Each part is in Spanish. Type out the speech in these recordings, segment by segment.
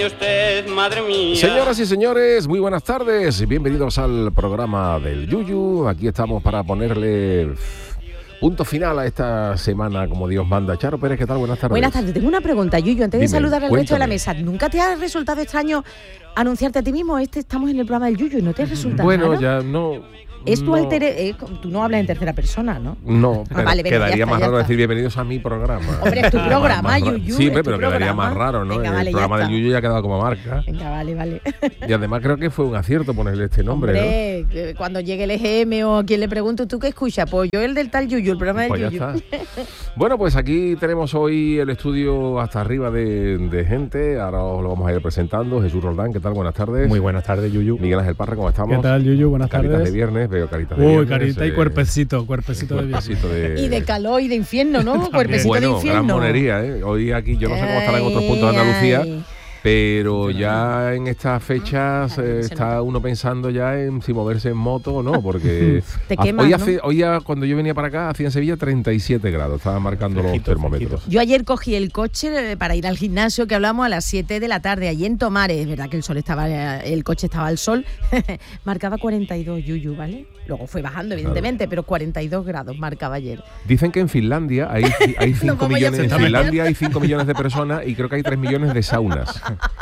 Usted, madre mía. Señoras y señores, muy buenas tardes. Bienvenidos al programa del Yuyu. Aquí estamos para ponerle punto final a esta semana, como Dios manda. Charo Pérez, ¿qué tal? Buenas tardes. Buenas tardes. Tengo una pregunta, Yuyu, antes de saludar al resto de la cuéntame. mesa. ¿Nunca te ha resultado extraño anunciarte a ti mismo? Estamos en el programa del Yuyu y no te resulta Bueno, raro? ya no... Es tu no, tú no hablas en tercera persona, ¿no? No, pero vale, venga, quedaría ya está, más ya raro está. decir bienvenidos a mi programa. Hombre, es tu programa, Yuyu. Sí, es tu pero quedaría programa. más raro, ¿no? Venga, El vale, ya programa del está. Yuyu ya ha quedado como marca. Venga, vale. Y además creo que fue un acierto ponerle este nombre, Hombre, que cuando llegue el EGM o a quien le pregunto, ¿tú qué escuchas? Pues yo el del tal Yuyu, el programa ¿no? del Pues ya Yuyu. está. Bueno, pues aquí tenemos hoy el estudio hasta arriba de gente. Ahora os lo vamos a ir presentando. Jesús Roldán, ¿qué tal? Buenas tardes. Muy buenas tardes, Yuyu. Miguel Ángel Parra, ¿cómo estamos? ¿Qué tal, Yuyu? Buenas Caritas tardes. de viernes, veo caritas de viernes. Uy, carita y cuerpecito de viernes. de... Y de calor y de infierno, ¿no? Cuerpecito Bueno, de infierno. gran monería, ¿eh? Hoy aquí, yo no sé cómo estará en otros puntos de Andalucía, Ay. pero ya en estas fechas Ay, se está nota. uno pensando ya en si moverse en moto o no, porque Te quemas, ¿no? hoy ya cuando yo venía para acá, hacía en Sevilla 37 grados, estaban marcando los Fresquito, termómetros. Yo ayer cogí el coche para ir al gimnasio que hablamos a las 7 de la tarde, allí en Tomares. Es verdad que el coche estaba al sol, marcaba 42, Yuyu, ¿vale? Luego fue bajando, evidentemente, pero 42 grados marcaba ayer. Dicen que en Finlandia hay 5 vamos millones, a en Finlandia. Finlandia hay 5 millones de personas y creo que hay 3 millones de saunas.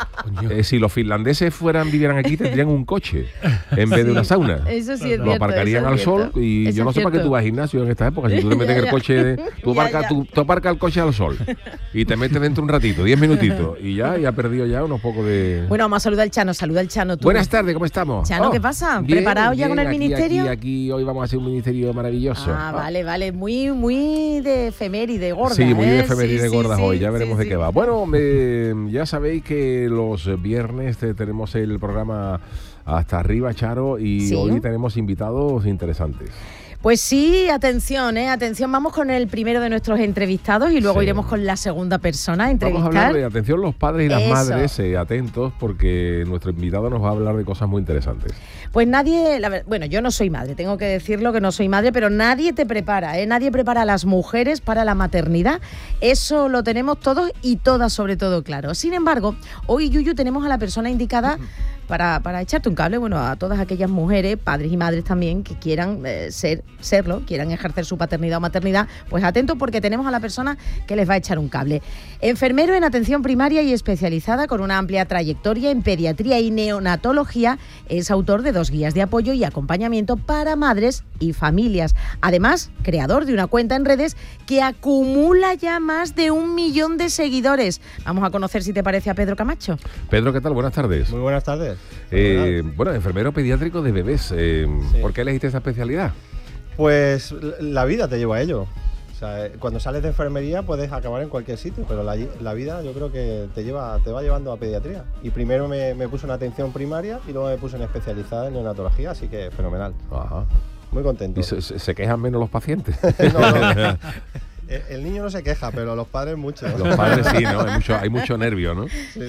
Si los finlandeses vivieran aquí, tendrían un coche en vez de una sauna. Eso sí es Lo cierto. aparcarían eso al es sol cierto. y Eso yo no es sé para qué cierto. tú vas al gimnasio en esta época. Si tú te metes en el coche, tú aparcas el coche al sol y te metes dentro un ratito, 10 minutitos y ya ha perdido ya unos pocos de... Bueno, vamos a saludar al Chano. Saluda al Chano. Tú. Buenas tardes, ¿cómo estamos? Chano, ¿qué pasa? ¿Preparado ya con el ministerio? Aquí hoy vamos a hacer un ministerio maravilloso. Vale. Muy de efeméride gorda. Sí, muy de ¿eh? efeméride gordas sí, hoy, ya sí, veremos de sí. qué va. Bueno, ya sabéis que los viernes tenemos el programa Hasta Arriba, Charo, y Sí. hoy tenemos invitados interesantes. Pues sí, atención, vamos con el primero de nuestros entrevistados y luego Sí. iremos con la segunda persona a Vamos a entrevistar. hablar de, atención, los padres y las Eso. madres, atentos, porque nuestro invitado nos va a hablar de cosas muy interesantes. Pues nadie, bueno, yo no soy madre, tengo que decirlo que no soy madre, pero nadie te prepara, nadie prepara a las mujeres para la maternidad. Eso lo tenemos todos y todas sobre todo claro. Sin embargo, hoy, Yuyu, tenemos a la persona indicada para echarte un cable, bueno, a todas aquellas mujeres, padres y madres también, que quieran serlo, quieran ejercer su paternidad o maternidad, pues atentos porque tenemos a la persona que les va a echar un cable. Enfermero en atención primaria y especializada con una amplia trayectoria en pediatría y neonatología, es autor de 2 guías de apoyo y acompañamiento para madres y familias. Además, creador de una cuenta en redes que acumula ya más de 1 millón de seguidores. Vamos a conocer, si te parece, a Pedro Camacho. Pedro, ¿qué tal? Buenas tardes. Muy buenas tardes. Bueno, enfermero pediátrico de bebés. ¿Por qué elegiste esta especialidad? Pues la vida te lleva a ello. O sea, cuando sales de enfermería puedes acabar en cualquier sitio, pero la vida yo creo que te va llevando a pediatría. Y primero me puse en atención primaria y luego me puse en especializada en neonatología, así que fenomenal. Ajá. Muy contento. ¿Y se quejan menos los pacientes? No. El niño no se queja, pero los padres mucho. Los padres sí, ¿no? Hay mucho nervio, ¿no? Sí.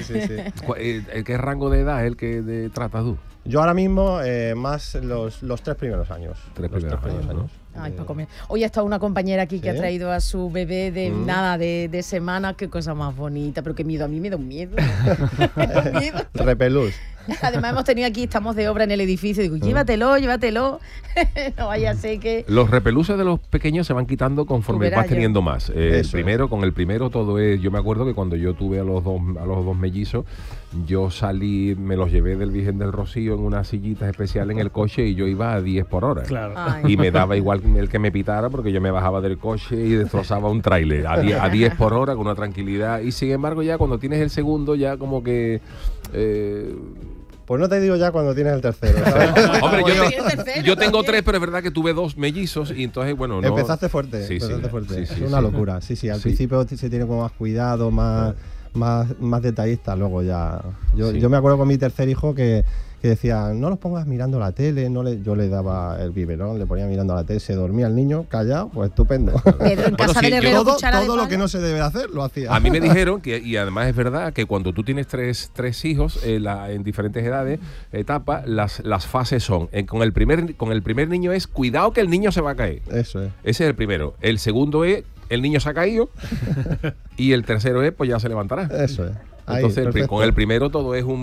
¿Qué rango de edad es el que tratas tú? Yo ahora mismo más los 3 primeros años. Tres Los primeros años, ¿no? Ay, para comer. Hoy ha estado una compañera aquí que ha ¿Sí? traído a su bebé de semana. Qué cosa más bonita, pero qué miedo. A mí me da un miedo. Me da un miedo. Repelús. Además hemos tenido aquí, estamos de obra en el edificio. Digo, llévatelo. No vaya a ser que... Los repeluces de los pequeños se van quitando conforme Tú verás, vas teniendo más. Eso Con el primero todo es... Yo me acuerdo que cuando yo tuve a los dos mellizos, yo salí, me los llevé del Virgen del Rocío en unas sillitas especiales en el coche y yo iba a 10 por hora. Claro. Ay. Y me daba igual el que me pitara porque yo me bajaba del coche y destrozaba un tráiler a 10 por hora con una tranquilidad. Y sin embargo ya cuando tienes el segundo ya como que... Pues no te digo ya cuando tienes el tercero, ¿sabes? Hombre, el tercero yo tengo también. 3, pero es verdad que tuve 2 mellizos y entonces, bueno, no... Empezaste fuerte, Sí, empezaste sí, fuerte. sí, Es sí, una sí. locura. Sí, al Sí. principio se tiene como más cuidado, más detallista, luego ya... Sí. Yo me acuerdo con mi tercer hijo que decía, no los pongas mirando la tele, yo le daba el biberón, le ponía mirando la tele, se dormía el niño, callado, pues estupendo. Pedro, en casa sí, del yo- herrero, todo cuchara de lo palo. que no se debe hacer, lo hacía. A mí me dijeron que, y además es verdad, que cuando tú tienes tres hijos en diferentes etapas, las fases son, con el primer niño es cuidado que el niño se va a caer. Eso es. Ese es el primero. El segundo es el niño se ha caído y el tercero es pues ya se levantará. Eso es. Ahí, Entonces, perfecto. con el primero todo es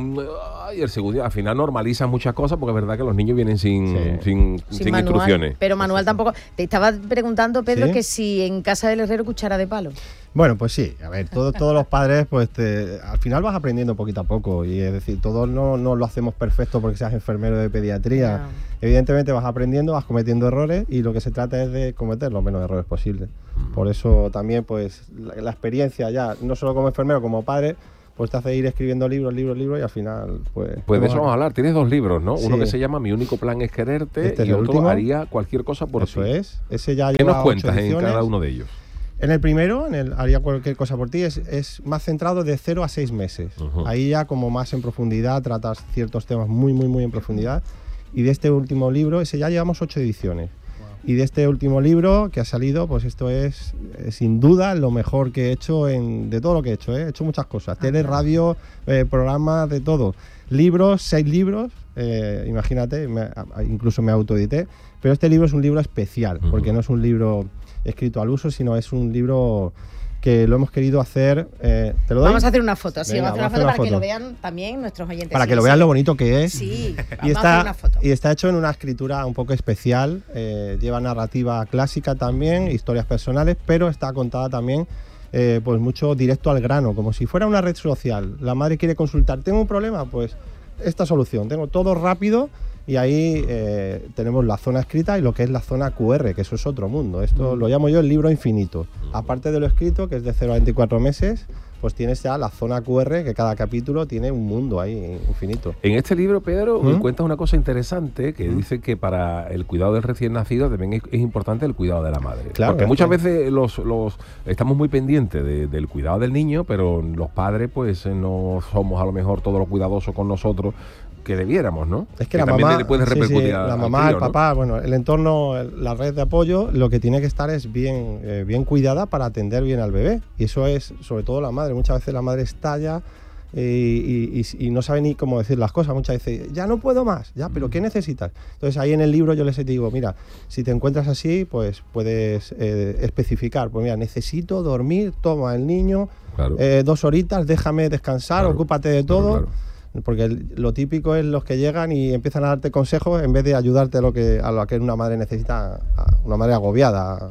y el segundo, al final normaliza muchas cosas porque es verdad que los niños vienen sin Sin manual, instrucciones. pero manual tampoco. Te estaba preguntando, Pedro, ¿Sí? que si en casa del herrero cuchara de palo. Bueno, pues sí, a ver, todos los padres, pues al final vas aprendiendo poquito a poco, y es decir, todos no lo hacemos perfecto porque seas enfermero de pediatría. No. Evidentemente vas aprendiendo, vas cometiendo errores, y lo que se trata es de cometer los menos errores posibles. Por eso también, pues, la experiencia ya, no solo como enfermero, como padre, pues te hace ir escribiendo libros, y al final, pues... Pues de eso vamos a hablar. Tienes 2 libros, ¿no? Sí. Uno que se llama Mi único plan es quererte, Este es y el otro último. Haría cualquier cosa por Eso ti. es, ese ya ¿Qué lleva nos 8 cuentas en ediciones. cada uno de ellos? En el primero, en el Haría cualquier cosa por ti, es más centrado de 0 a 6 meses. Ujú. Ahí ya como más en profundidad, tratas ciertos temas muy en profundidad. Y de este último libro, ese ya llevamos 8 ediciones. Y de este último libro que ha salido, pues esto es sin duda lo mejor que he hecho de todo lo que he hecho. He hecho muchas cosas, tele, radio, programas, de todo. Libros, 6 libros, imagínate, incluso me autoedité. Pero este libro es un libro especial, porque no es un libro escrito al uso, sino es un libro que lo hemos querido hacer. ¿Te lo doy? Vamos a hacer una foto, sí, Venga, vamos a hacer vamos una foto para que foto. lo vean también nuestros oyentes. Para Sí, que lo sí. vean lo bonito que es. Sí, Y vamos a hacer una foto. está hecho en una escritura un poco especial, lleva narrativa clásica también, historias personales, pero está contada también pues mucho directo al grano, como si fuera una red social. La madre quiere consultar, ¿tengo un problema? Pues esta solución, tengo todo rápido, y ahí tenemos la zona escrita y lo que es la zona QR, que eso es otro mundo. Esto lo llamo yo el libro infinito. Aparte de lo escrito, que es de 0 a 24 meses, pues tienes ya la zona QR, que cada capítulo tiene un mundo ahí infinito. En este libro, Pedro, cuentas una cosa interesante que dice que para el cuidado del recién nacido también es importante el cuidado de la madre. Claro, Porque es muchas que- veces estamos muy pendientes del cuidado del niño, pero los padres pues no somos a lo mejor todos los cuidadosos con nosotros que debiéramos, ¿no? Es que la también mamá, le puede repercutir la al mamá, crío, el ¿no? papá, bueno, el entorno, la red de apoyo, lo que tiene que estar es bien cuidada para atender bien al bebé. Y eso es, sobre todo, la madre. Muchas veces la madre estalla y no sabe ni cómo decir las cosas. Muchas veces, ya no puedo más, ya, pero ¿qué necesitas? Entonces ahí en el libro yo les digo, mira, si te encuentras así, pues puedes especificar, pues mira, necesito dormir, toma el niño, Claro. 2 horitas, déjame descansar, Claro, ocúpate de claro, todo. claro. Porque lo típico es los que llegan y empiezan a darte consejos en vez de ayudarte a lo que una madre necesita, una madre agobiada.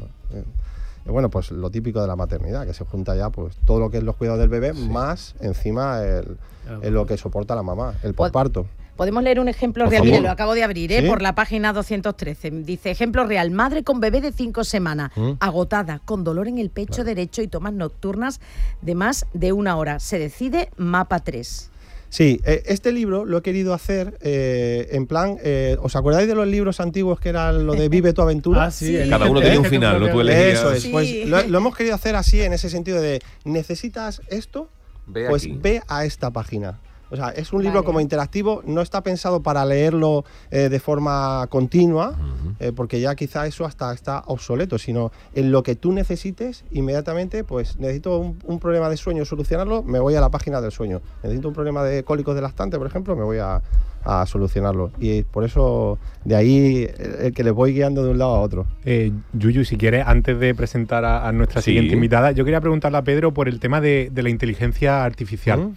Y bueno, pues lo típico de la maternidad, que se junta ya pues todo lo que es los cuidados del bebé, más encima lo que soporta la mamá, el posparto. Podemos leer un ejemplo Por real. favor. Mire, lo acabo de abrir, ¿Sí? por la página 213. Dice, ejemplo real, madre con bebé de 5 semanas, agotada, con dolor en el pecho derecho y tomas nocturnas de más de 1 hora. Se decide mapa 3. Sí, este libro lo he querido hacer en plan, ¿os acordáis de los libros antiguos que era lo de Vive tu aventura? Ah, sí. Sí. Cada uno tenía un final, ¿no? Tú elegías. Eso es, Sí. pues lo hemos querido hacer así, en ese sentido de, ¿necesitas esto? Ve Pues aquí. ve a esta página. O sea, es un libro Vale. como interactivo, no está pensado para leerlo de forma continua, porque ya quizá eso hasta está obsoleto, sino en lo que tú necesites, inmediatamente, pues necesito un problema de sueño, solucionarlo, me voy a la página del sueño. Necesito un problema de cólicos de lactante, por ejemplo, me voy a solucionarlo. Y por eso, de ahí el que les voy guiando de un lado a otro. Yuyu, si quieres, antes de presentar a nuestra Sí. siguiente invitada, yo quería preguntarle a Pedro por el tema de la inteligencia artificial.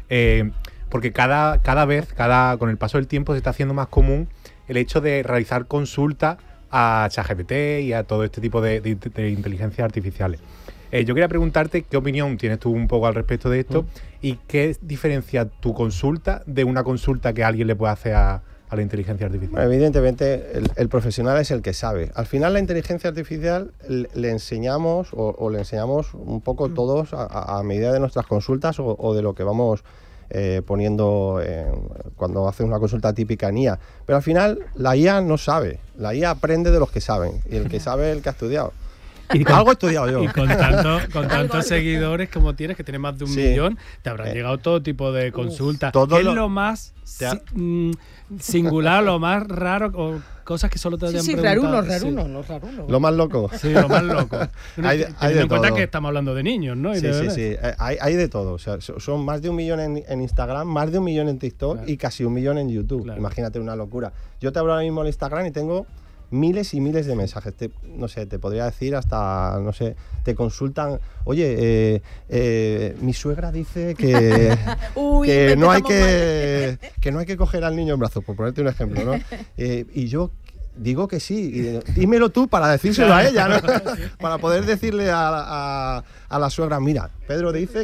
Porque cada vez, con el paso del tiempo, se está haciendo más común el hecho de realizar consultas a ChatGPT y a todo este tipo de inteligencias artificiales. Yo quería preguntarte qué opinión tienes tú un poco al respecto de esto y qué diferencia tu consulta de una consulta que alguien le puede hacer a la inteligencia artificial. Bueno, evidentemente, el profesional es el que sabe. Al final, la inteligencia artificial le enseñamos o le enseñamos un poco todos a medida de nuestras consultas o de lo que vamos poniendo cuando haces una consulta típica en IA. Pero al final, la IA no sabe. La IA aprende de los que saben. Y el que sabe es el que ha estudiado. Y Algo he estudiado yo. Y con tantos seguidores como tienes, que tienes más de 1 Sí. millón, te habrán llegado todo tipo de consultas. todo ¿Qué es lo- lo más Te ha- singular, lo más raro, o cosas que solo te hayan preguntado? rarunos. Lo más loco. Sí, lo más loco. Hay de Teniendo en cuenta todo. que estamos hablando de niños, ¿no? Y Sí, de sí, bebés. sí. Hay de todo. O sea, son más de 1 millón en Instagram, más de 1 millón en TikTok Claro. y casi 1 millón en YouTube. Claro. Imagínate una locura. Yo te abro ahora mismo el Instagram y tengo miles y miles de mensajes. No sé, te podría decir hasta, no sé, te consultan, oye, mi suegra dice que, Uy, que no hay empezamos que no hay que coger al niño en brazos, por ponerte un ejemplo, ¿no? Y yo digo que sí, y dímelo tú para decírselo a ella, ¿no? Para poder decirle a la suegra, mira, Pedro dice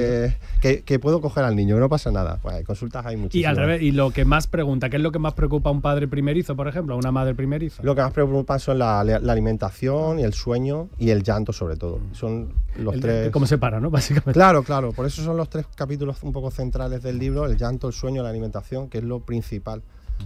que puedo coger al niño, que no pasa nada. Pues consultas hay muchísimas. Y al revés, y lo que más pregunta, ¿qué es lo que más preocupa a un padre primerizo, por ejemplo, a una madre primeriza? Lo que más preocupa son la alimentación y el sueño y el llanto, sobre todo. Son los tres. ¿Cómo se para, no? Básicamente. Claro, por eso son los 3 capítulos un poco centrales del libro: el llanto, el sueño, la alimentación, que es lo principal.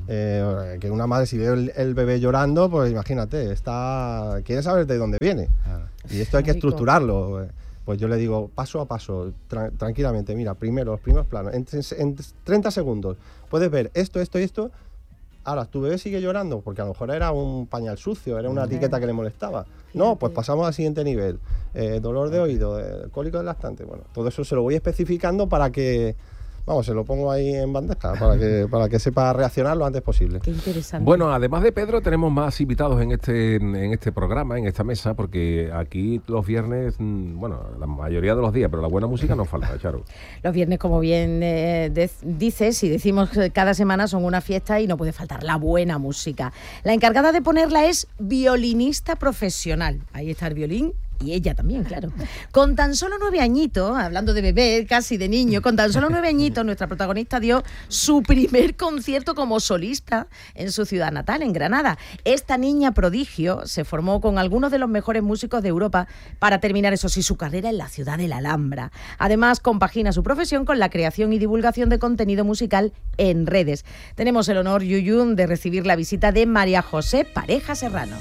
Que una madre, si ve el bebé llorando, pues imagínate, quiere saber de dónde viene. Y esto hay que estructurarlo. Pues yo le digo paso a paso, tranquilamente, mira, primero los primeros planos, en 30 segundos puedes ver esto y esto. Ahora, tu bebé sigue llorando porque a lo mejor era un pañal sucio, era una etiqueta que le molestaba. No, pues pasamos al siguiente nivel. Dolor de oído, cólico del lactante. Bueno, todo eso se lo voy especificando para que, vamos, se lo pongo ahí en bandeja para que sepa reaccionar lo antes posible. Qué interesante. Bueno, además de Pedro, tenemos más invitados en este programa, en esta mesa, porque aquí los viernes, bueno, la mayoría de los días, pero la buena música no falta, Charo. Los viernes, como bien dices, y decimos cada semana, son una fiesta y no puede faltar la buena música. La encargada de ponerla es violinista profesional. Ahí está el violín. Y ella también, claro. Con tan solo 9 añitos, hablando de bebé, casi de niño, con tan solo 9 añitos, nuestra protagonista dio su primer concierto como solista en su ciudad natal, en Granada. Esta niña prodigio se formó con algunos de los mejores músicos de Europa para terminar, eso sí, su carrera en la ciudad de la Alhambra. Además, compagina su profesión con la creación y divulgación de contenido musical en redes. Tenemos el honor, Yuyu, de recibir la visita de María José Pareja Serrano.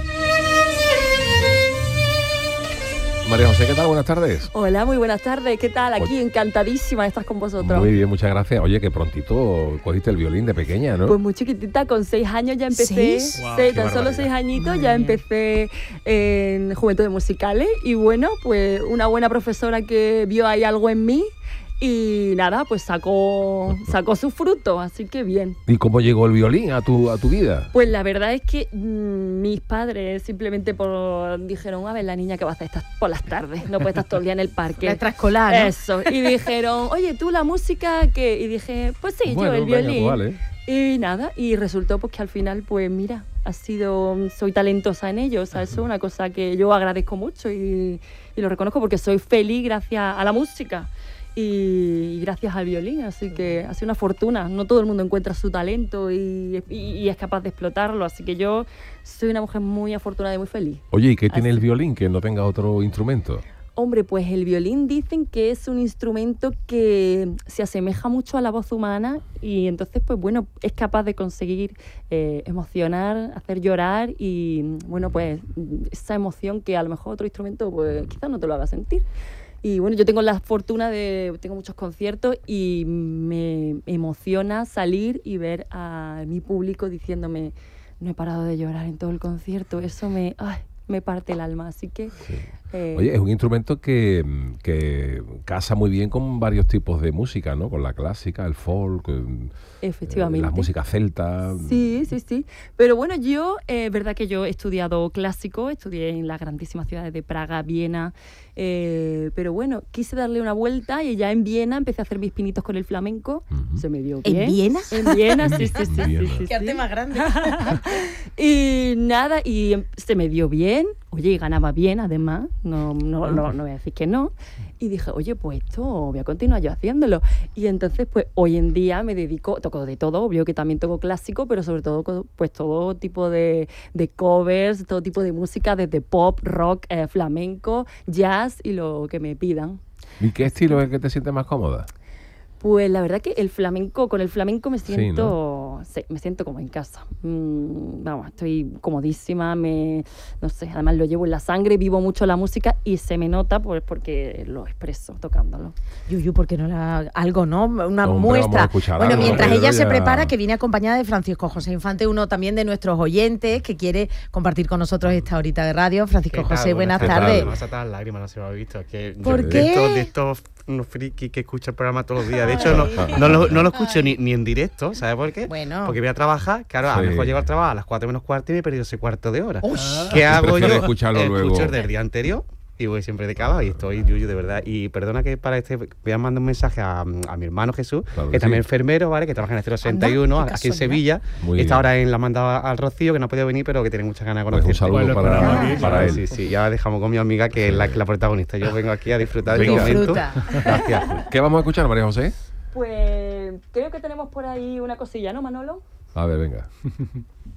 María José, ¿qué tal? Buenas tardes. Hola, muy buenas tardes. ¿Qué tal? Aquí encantadísima de estar con vosotros. Muy bien, muchas gracias. Oye, que prontito cogiste el violín de pequeña, ¿no? Pues muy chiquitita, con 6 años ya empecé. ¿6? Wow, Sí, qué tan solo barbaridad. 6 añitos Madre ya mía. empecé en Juventudes Musicales. Y bueno, pues una buena profesora que vio ahí algo en mí. Y nada, pues sacó su fruto, así que bien. ¿Y cómo llegó el violín a tu vida? Pues la verdad es que mis padres simplemente dijeron, a ver, la niña que va a hacer por las tardes, no puede estar todo el día en el parque. La extraescolar, ¿no? Eso, y dijeron, oye, ¿tú la música qué? Y dije, pues sí, Bueno, yo el venga, violín. pues vale. Y nada, y resultó pues que al final, pues mira, soy talentosa en ello, o sea, eso es una cosa que yo agradezco mucho y lo reconozco porque soy feliz gracias a la música. Y gracias al violín, así que ha sido una fortuna. No todo el mundo encuentra su talento y es capaz de explotarlo, así que yo soy una mujer muy afortunada y muy feliz. Oye, ¿y qué tiene Así. el violín que no tenga otro instrumento? Hombre, pues el violín dicen que es un instrumento que se asemeja mucho a la voz humana y entonces, pues bueno, es capaz de conseguir emocionar, hacer llorar y, bueno, pues esa emoción que a lo mejor otro instrumento, pues quizás no te lo haga sentir. Y bueno, yo tengo la fortuna tengo muchos conciertos y me emociona salir y ver a mi público diciéndome, no he parado de llorar en todo el concierto, eso me parte el alma, así que... Oye, es un instrumento que casa muy bien con varios tipos de música, ¿no? Con la clásica, el folk, Efectivamente. la música celta. Sí. Pero bueno, yo, verdad que yo he estudiado clásico, estudié en las grandísimas ciudades de Praga, Viena, pero bueno, quise darle una vuelta y ya en Viena empecé a hacer mis pinitos con el flamenco. Ujú. Se me dio ¿En bien. Viena? En Viena, sí. Viena. Qué arte más grande. Y nada, y se me dio bien. Oye, y ganaba bien, además, no voy a decir que no. Y dije, oye, pues esto voy a continuar yo haciéndolo. Y entonces, pues hoy en día toco de todo, obvio que también toco clásico, pero sobre todo, pues todo tipo de covers, todo tipo de música, desde pop, rock, flamenco, jazz y lo que me pidan. ¿Y qué estilo es el que te sientes más cómoda? Pues la verdad que con el flamenco me Sí, siento, me siento como en casa. Vamos, estoy comodísima, no sé, además lo llevo en la sangre, vivo mucho la música y se me nota pues porque lo expreso tocándolo. Yuyu, ¿por qué no algo, no? Una Hombre, vamos a muestra. escuchar Bueno, algo, mientras Pedro, ella se ya. prepara, que viene acompañada de Francisco José Infante, uno también de nuestros oyentes que quiere compartir con nosotros esta horita de radio. Francisco ¿Qué tal? José, buenas tardes. tardes. Me vas a saltar las lágrimas, no se me ha visto. Es que ¿Por yo qué? De estos unos frikis que escuchan el programa todos los días. De hecho, no lo escucho ni en directo, ¿sabes por qué? Bueno. Porque voy a trabajar, claro, a lo Sí. mejor llego al trabajo a las 4 menos cuarto y me he perdido ese cuarto de hora. ¿Qué hago yo? Prefieres escucharlo luego. Escucho el del día anterior. Y voy siempre de cava y estoy Yuyu, de verdad. Y perdona que para voy a mandar un mensaje a mi hermano Jesús, Claro que que también sí. es enfermero, ¿vale? Que trabaja en el 061 Anda, qué aquí en casualidad. Sevilla. Muy Está bien. ahora en la mandada al Rocío, que no ha podido venir, pero que tiene muchas ganas de Pues conocer. un saludo Pues lo esperamos aquí, para claro. él. Sí, ya dejamos con mi amiga, que es la protagonista. Yo vengo aquí a disfrutar de este Venga. momento. Disfruta. Gracias. ¿Qué vamos a escuchar, María José? Pues creo que tenemos por ahí una cosilla, ¿no, Manolo? A ver, venga.